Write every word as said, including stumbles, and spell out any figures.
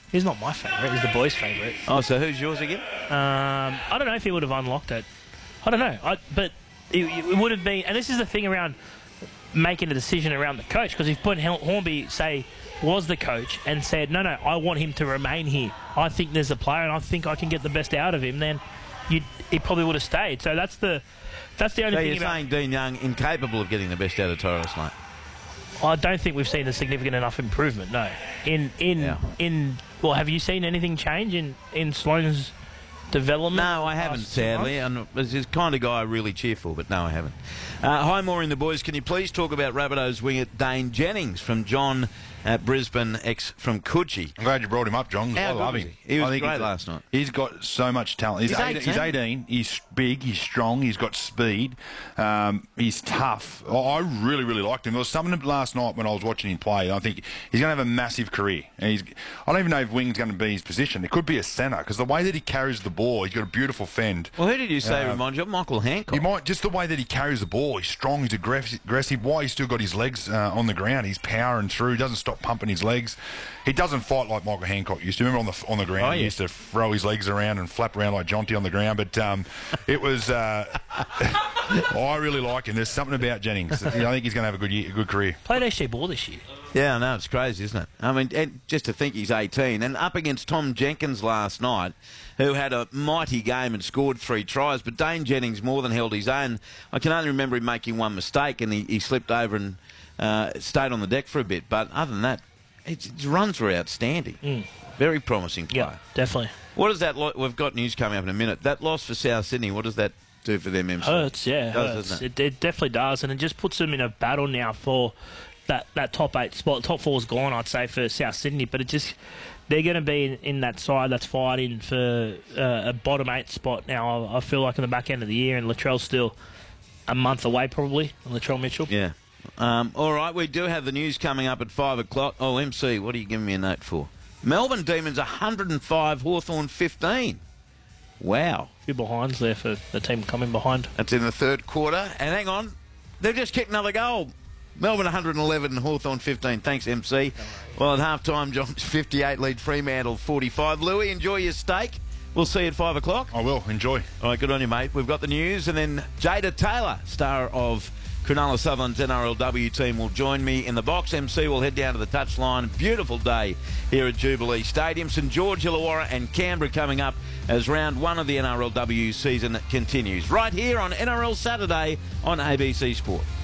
He's not my favourite. He's the boys' favourite. Oh, so who's yours again? Um, I don't know if he would have unlocked it. I don't know. I, but it, it would have been... And this is the thing around making a decision around the coach, because if Brent Hornby, say, was the coach and said, no, no, I want him to remain here. I think there's a player and I think I can get the best out of him, then you'd, he probably would have stayed. So that's the that's the only so thing you're about... saying Dean Young incapable of getting the best out of Tyrell Sloan? I don't think we've seen a significant enough improvement, no. In, in, Yeah. in well, have you seen anything change in, in Sloan's development? No, I haven't, sadly. I'm the kind of guy really cheerful, but no, I haven't. Uh, hi, Maureen the boys. Can you please talk about Rabbitohs winger Dane Jennings from John at Brisbane, ex from Coogee? I'm glad you brought him up, John. How I good love was him. he? He was I think great he's- last night. He's got so much talent. He's, He's eighteen, he's eighteen. He's big. He's strong. He's got speed. Um, he's tough. I I really, really liked him. There was something last night when I was watching him play. I think he's going to have a massive career. And he's, I don't even know if wing's going to be his position. It could be a centre because the way that he carries the ball, he's got a beautiful fend. Well, who did you say Uh, reminds you of? Michael Hancock. He might just the way that he carries the ball. He's strong. He's aggressive. aggressive. Why he's still got his legs uh, on the ground? He's powering through. He doesn't stop pumping his legs. He doesn't fight like Michael Hancock used to. Remember on the on the ground, Oh, he yeah. used to throw his legs around and flap around like Jonty on the ground. But um, it was. Uh, I really like him. There's something about Jennings. I think he's going to have a good year, a good career. Played S G Ball this year. Yeah, I know, it's crazy, isn't it? I mean, and just to think he's eighteen, and up against Tom Jenkins last night, who had a mighty game and scored three tries, but Dane Jennings more than held his own. I can only remember him making one mistake, and he, he slipped over and uh, stayed on the deck for a bit. But other than that, his, his runs were outstanding. Mm. Very promising player. Yeah, definitely. What does that... Lo- We've got news coming up in a minute. That loss for South Sydney, what does that do for them, M C? Hurts, yeah, It does, hurts. doesn't It, it definitely does, and it just puts them in a battle now for that, that top eight spot. Top four's gone, I'd say, for South Sydney, but it just they're going to be in, in that side that's fighting for uh, a bottom eight spot now. I, I feel like in the back end of the year, and Latrell's still a month away probably. Latrell Mitchell. Yeah. Um, all right, we do have the news coming up at five o'clock. Oh, M C, what are you giving me a note for? Melbourne Demons one hundred and five, Hawthorn fifteen. Wow. A few behinds there for the team coming behind. That's in the third quarter. And hang on, they've just kicked another goal. Melbourne one hundred and eleven, Hawthorn fifteen. Thanks, M C. Well, at half-time, John's fifty-eight lead Fremantle forty-five. Louis, enjoy your steak. We'll see you at five o'clock. I will. Enjoy. All right, good on you, mate. We've got the news, and then Jada Taylor, star of Cronulla Sutherland's N R L W team, will join me in the box. M C will head down to the touchline. Beautiful day here at Jubilee Stadium. St George, Illawarra and Canberra coming up as round one of the N R L W season continues. Right here on N R L Saturday on A B C Sport.